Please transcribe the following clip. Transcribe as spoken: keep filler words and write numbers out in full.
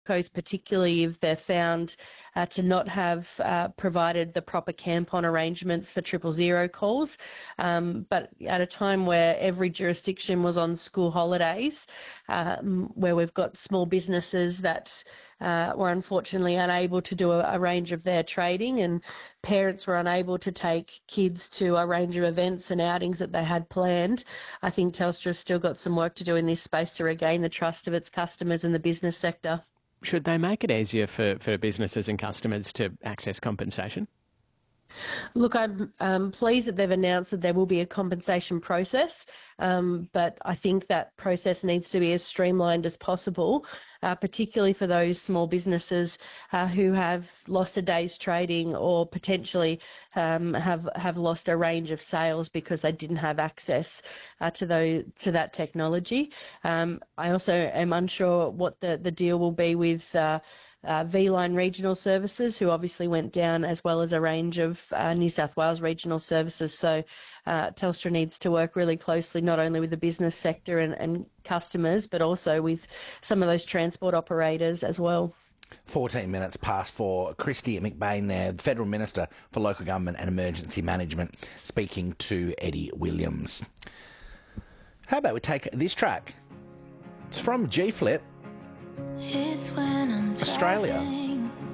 Coast, particularly if they're found uh, to not have uh, provided the proper camp-on arrangements for triple zero calls. Um, but at a time where every jurisdiction was on school holidays, um, where we've got small businesses that uh, were unfortunately unable to do a, a range of their trading, and parents were unable to take kids to a range of events and outings that they had planned, I think Telstra's still got some work to do in this space to regain the trust of its customers and the business sector. Should they make it easier for, for businesses and customers to access compensation? Look, I'm um, pleased that they've announced that there will be a compensation process, um, but I think that process needs to be as streamlined as possible, uh, particularly for those small businesses uh, who have lost a day's trading or potentially um, have have lost a range of sales because they didn't have access uh, to those to that technology. Um, I also am unsure what the, the deal will be with Uh, Uh, V-Line Regional Services, who obviously went down, as well as a range of uh, New South Wales regional services. So uh, Telstra needs to work really closely not only with the business sector and, and customers, but also with some of those transport operators as well. fourteen minutes past four. Christy McBain there, Federal Minister for Local Government and Emergency Management, speaking to Eddie Williams. How about we take this track? It's from G-Flip, It's when I'm Australia.